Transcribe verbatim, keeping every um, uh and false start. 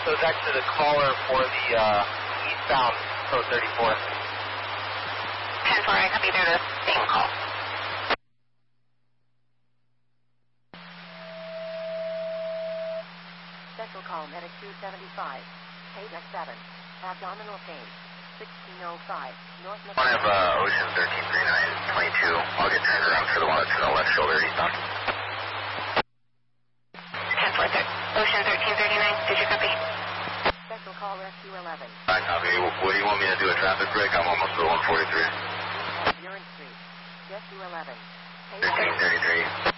So it's actually the caller for the uh, eastbound code thirty-four. ten four, I copy. They're the same call. Central call, medic two seventy-five. eight X seven. Abdominal pain. sixteen oh five. North I have uh, Ocean thirteen thirty-nine twenty-two. I'll get turned around for the one that's in the left shoulder eastbound. ten four, Ocean thirteen thirty-nine. Did you copy? Central call, rescue eleven. I copy. What do you want me to do? A traffic break? I'm almost to the one forty-three. Urine Street. Rescue eleven. thirteen thirty-three.